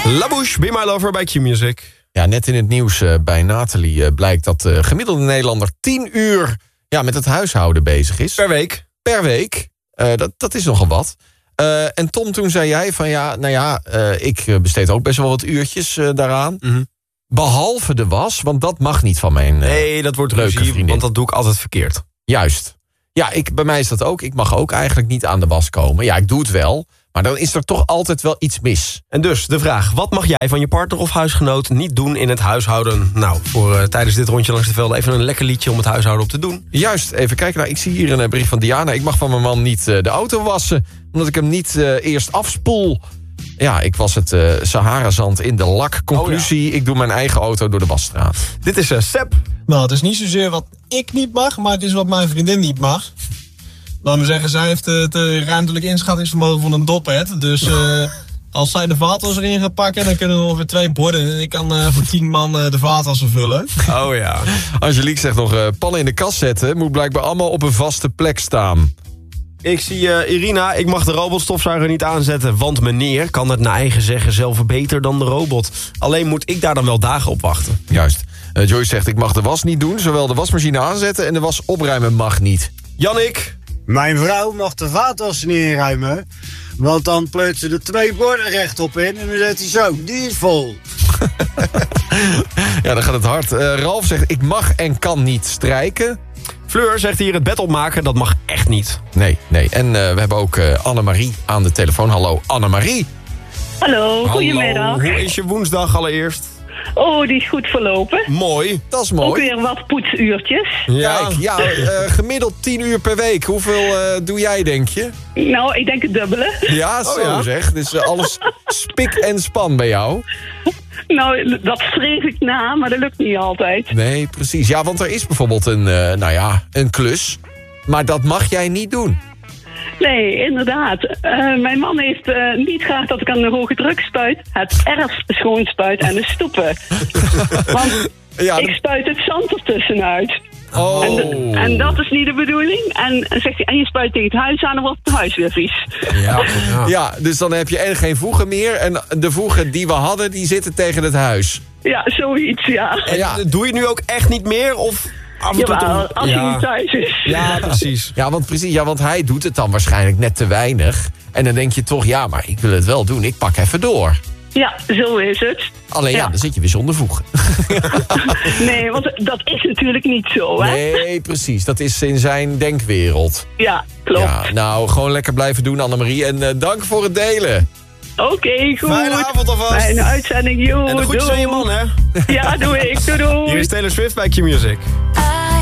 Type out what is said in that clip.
La Bouche, Be My Lover bij Q-Music. Ja, net in het nieuws bij Nathalie blijkt dat de gemiddelde Nederlander 10 uur met het huishouden bezig is. Per week. Dat is nogal wat. En Tom, toen zei jij van ik besteed ook best wel wat uurtjes daaraan. Mm-hmm. Behalve de was, want dat mag niet van mijn nee, dat wordt leuke ruzie, vriendin. want dat doe ik altijd verkeerd. Juist. Ja, bij mij is dat ook. Ik mag ook eigenlijk niet aan de was komen. Ja, ik doe het wel. Maar dan is er toch altijd wel iets mis. En dus de vraag, wat mag jij van je partner of huisgenoot niet doen in het huishouden? Nou, voor tijdens dit rondje langs de velden even een lekker liedje om het huishouden op te doen. Juist, even kijken. Nou, ik zie hier een brief van Diana. Ik mag van mijn man niet de auto wassen, omdat ik hem niet eerst afspoel. Ja, ik was het Sahara-zand in de lak. Conclusie, ik doe mijn eigen auto door de wasstraat. Dit is Sepp. Nou, het is niet zozeer wat ik niet mag, maar het is wat mijn vriendin niet mag. Laat me zeggen, zij heeft het ruimtelijk inschattingsvermogen van een dophead. Dus als zij de vaatwas erin gaat pakken, dan kunnen er ongeveer 2 borden. En ik kan voor 10 man de vaatwassen vullen. Oh ja. Angelique zegt nog, pannen in de kast zetten moet blijkbaar allemaal op een vaste plek staan. Ik zie Irina, ik mag de robotstofzuiger niet aanzetten, want meneer kan het naar eigen zeggen zelf beter dan de robot. Alleen moet ik daar dan wel dagen op wachten. Juist. Joyce zegt, ik mag de was niet doen, zowel de wasmachine aanzetten en de was opruimen mag niet. Jannik. Mijn vrouw mag de vaatwas niet inruimen, want dan pleurt ze er 2 borden rechtop in en dan zegt hij zo, die is vol. Ja, dan gaat het hard. Ralf zegt, ik mag en kan niet strijken. Fleur zegt hier, het bed opmaken, dat mag echt niet. Nee. En we hebben ook Annemarie aan de telefoon. Hallo, Annemarie. Hallo, goedemiddag. Hoe is je woensdag allereerst? Oh, die is goed verlopen. Mooi. Dat is mooi. Ook weer wat poetsuurtjes. Kijk, gemiddeld 10 uur per week. Hoeveel doe jij, denk je? Nou, ik denk het dubbele. Ja, zo zeg. Dus alles spik en span bij jou. Nou, dat streef ik na, maar dat lukt niet altijd. Nee, precies. Ja, want er is bijvoorbeeld een klus. Maar dat mag jij niet doen. Nee, inderdaad. Mijn man heeft niet graag dat ik aan de hoge druk spuit. Het erf schoonspuit en de stoepen. Want ik spuit het zand ertussenuit. Oh. En dat is niet de bedoeling. En zegt hij, en je spuit tegen het huis aan, dan wordt het huis weer vies. Ja, dus dan heb je geen voegen meer. En de voegen die we hadden, die zitten tegen het huis. Ja, zoiets, ja. En doe je nu ook echt niet meer? Of af en toe Jawel, als hij niet thuis is. Ja, precies. Ja, want hij doet het dan waarschijnlijk net te weinig. En dan denk je toch, ja, maar ik wil het wel doen. Ik pak even door. Ja, zo is het. Alleen dan zit je weer zonder voegen. Nee, want dat is natuurlijk niet zo, hè? Nee, precies. Dat is in zijn denkwereld. Ja, klopt. Ja, nou, gewoon lekker blijven doen, Annemarie. En dank voor het delen. Oké, goed. Fijne avond alvast. Fijne uitzending, joh. En de groetjes aan je man, hè? Ja, doe ik. Doei. Hier is Taylor Swift bij Q-Music.